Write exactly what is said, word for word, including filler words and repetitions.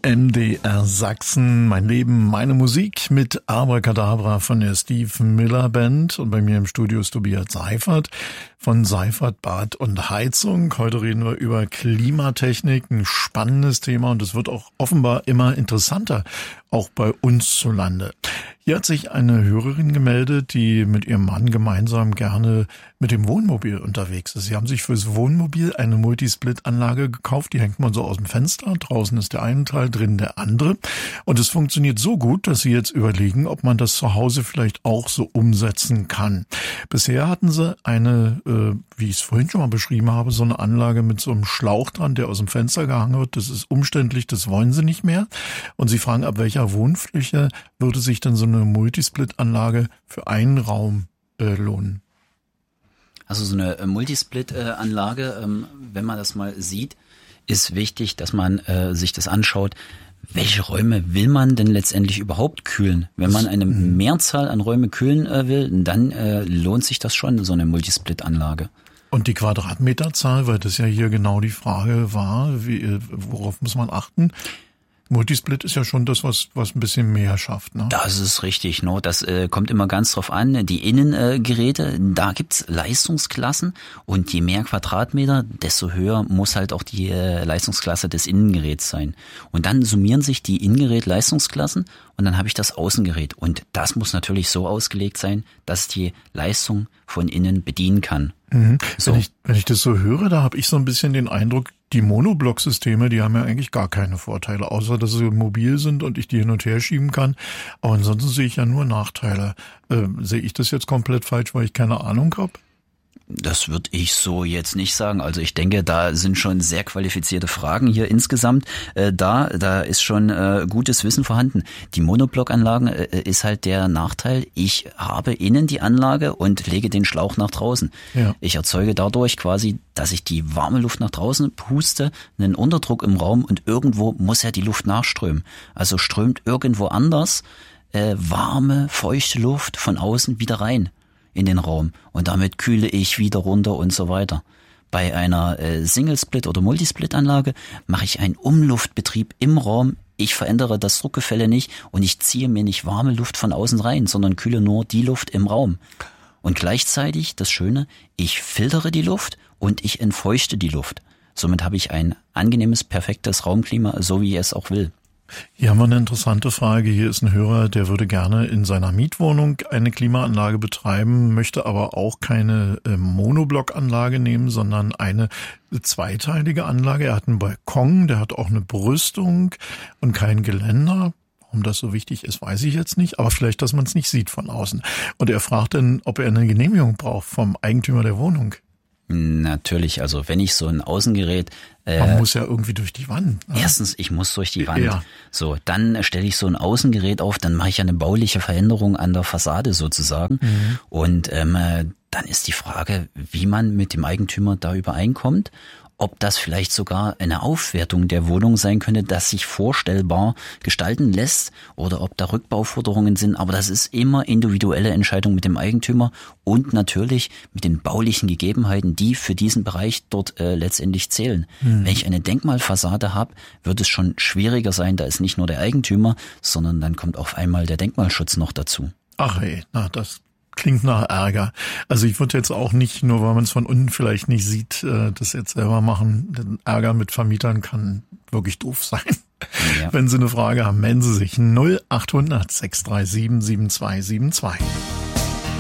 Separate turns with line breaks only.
M D R Sachsen, mein Leben, meine Musik mit Abracadabra von der Steve Miller Band. Und bei mir im Studio ist Tobias Seifert von Seifert Bad und Heizung. Heute reden wir über Klimatechnik, ein spannendes Thema, und es wird auch offenbar immer interessanter, auch bei uns zu Lande. Hier hat sich eine Hörerin gemeldet, die mit ihrem Mann gemeinsam gerne mit dem Wohnmobil unterwegs ist. Sie haben sich fürs Wohnmobil eine Multisplit-Anlage gekauft, die hängt man so aus dem Fenster. Draußen ist der eine Teil, drin der andere. Und es funktioniert so gut, dass sie jetzt überlegen, ob man das zu Hause vielleicht auch so umsetzen kann. Bisher hatten sie eine, äh, wie ich es vorhin schon mal beschrieben habe, so eine Anlage mit so einem Schlauch dran, der aus dem Fenster gehangen wird. Das ist umständlich, das wollen sie nicht mehr. Und sie fragen, ab welcher Wohnfläche würde sich denn so eine Multisplit-Anlage für einen Raum äh, lohnen?
Also so eine Multisplit-Anlage, ähm, wenn man das mal sieht, ist wichtig, dass man äh, sich das anschaut. Welche Räume will man denn letztendlich überhaupt kühlen? Wenn man eine Mehrzahl an Räume kühlen äh, will, dann äh, lohnt sich das schon, so eine Multisplit-Anlage. Und
die Quadratmeterzahl, weil das ja hier genau die Frage war, wie, worauf muss man achten? Multisplit ist ja schon das, was was ein bisschen mehr schafft, ne?
Das ist richtig, ne? Das äh, kommt immer ganz drauf an. Die Innengeräte, äh, da gibt's Leistungsklassen, und je mehr Quadratmeter, desto höher muss halt auch die äh, Leistungsklasse des Innengeräts sein. Und dann summieren sich die Innengerät-Leistungsklassen, und dann habe ich das Außengerät. Und das muss natürlich so ausgelegt sein, dass die Leistung von innen bedienen kann.
Mhm. So. Wenn ich, wenn ich das so höre, da habe ich so ein bisschen den Eindruck, die Monoblock-Systeme, die haben ja eigentlich gar keine Vorteile, außer dass sie mobil sind und ich die hin und her schieben kann. Aber ansonsten sehe ich ja nur Nachteile. Äh, sehe ich das jetzt komplett falsch, weil ich keine Ahnung habe?
Das würde ich so jetzt nicht sagen. Also ich denke, da sind schon sehr qualifizierte Fragen hier insgesamt. Äh, da, da ist schon äh, gutes Wissen vorhanden. Die Monoblock-Anlagen äh, ist halt der Nachteil. Ich habe innen die Anlage und lege den Schlauch nach draußen. Ja. Ich erzeuge dadurch quasi, dass ich die warme Luft nach draußen puste, einen Unterdruck im Raum, und irgendwo muss ja die Luft nachströmen. Also strömt irgendwo anders äh, warme, feuchte Luft von außen wieder rein in den Raum, und damit kühle ich wieder runter und so weiter. Bei einer äh, Single-Split- oder Multisplit-Anlage mache ich einen Umluftbetrieb im Raum. Ich verändere das Druckgefälle nicht, und ich ziehe mir nicht warme Luft von außen rein, sondern kühle nur die Luft im Raum. Und gleichzeitig, das Schöne, ich filtere die Luft und ich entfeuchte die Luft. Somit habe ich ein angenehmes, perfektes Raumklima, so wie ich es auch will.
Hier haben wir eine interessante Frage. Hier ist ein Hörer, der würde gerne in seiner Mietwohnung eine Klimaanlage betreiben, möchte aber auch keine äh, Monoblockanlage nehmen, sondern eine zweiteilige Anlage. Er hat einen Balkon, der hat auch eine Brüstung und kein Geländer. Warum das so wichtig ist, weiß ich jetzt nicht, aber vielleicht, dass man es nicht sieht von außen. Und er fragt dann, ob er eine Genehmigung braucht vom Eigentümer der Wohnung.
Natürlich, also wenn ich so ein Außengerät... Äh,
Man muss ja irgendwie durch die Wand.
Ne? Erstens, ich muss durch die Wand.
Ja.
So, dann stelle ich so ein Außengerät auf, dann mache ich eine bauliche Veränderung an der Fassade sozusagen. Mhm. Und ähm, dann ist die Frage, wie man mit dem Eigentümer da übereinkommt. Ob das vielleicht sogar eine Aufwertung der Wohnung sein könnte, das sich vorstellbar gestalten lässt, oder ob da Rückbauforderungen sind. Aber das ist immer individuelle Entscheidung mit dem Eigentümer und natürlich mit den baulichen Gegebenheiten, die für diesen Bereich dort äh, letztendlich zählen. Mhm. Wenn ich eine Denkmalfassade habe, wird es schon schwieriger sein. Da ist nicht nur der Eigentümer, sondern dann kommt auf einmal der Denkmalschutz noch dazu.
Ach ey, na das... klingt nach Ärger. Also ich würde jetzt auch nicht, nur weil man es von unten vielleicht nicht sieht, das jetzt selber machen. Denn Ärger mit Vermietern kann wirklich doof sein. Ja. Wenn Sie eine Frage haben, melden Sie sich null acht hundert sechs drei sieben sieben zwei sieben zwei.